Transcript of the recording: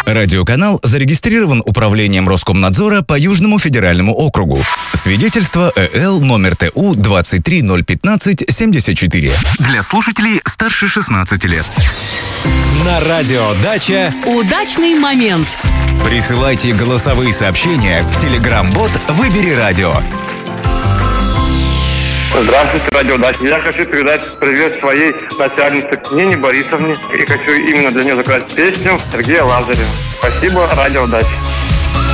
Радиоканал зарегистрирован Управлением Роскомнадзора по Южному федеральному округу. Свидетельство ЭЛ номер ТУ 2301574. Для слушателей старше 16 лет. На радио «Дача» удачный момент. Присылайте голосовые сообщения в Telegram-бот «Выбери радио». Здравствуйте, радио «Дача». Я хочу передать привет своей начальнице Нине Борисовне. И хочу именно для нее заказать песню Сергея Лазарева. Спасибо, радио «Дача».